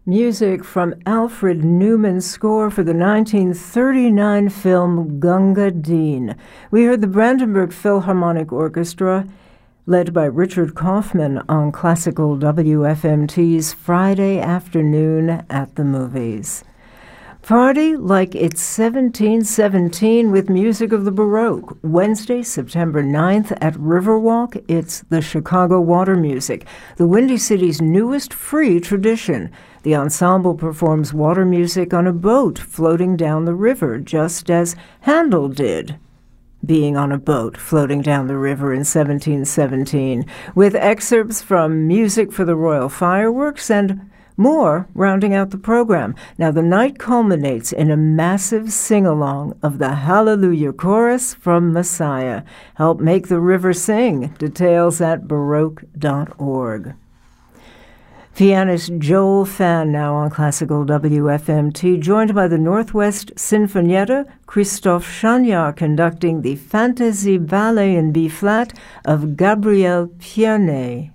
Music from Alfred Newman's score for the 1939 film Gunga Din. We heard the Brandenburg Philharmonic Orchestra, led by Richard Kaufman, on classical WFMT's Friday Afternoon at the Movies. Party like it's 1717 with music of the Baroque. Wednesday, September 9th at Riverwalk, it's the Chicago Water Music, the Windy City's newest free tradition. The ensemble performs water music on a boat floating down the river, just as Handel did, being on a boat floating down the river in 1717, with excerpts from Music for the Royal Fireworks and more rounding out the program. Now, the night culminates in a massive sing-along of the Hallelujah Chorus from Messiah. Help make the river sing. Details at baroque.org. Pianist Joel Fan now on classical WFMT, joined by the Northwest Sinfonietta, Christoph Chagnard conducting the Fantasy Ballet in B-flat of Gabriel Pianet.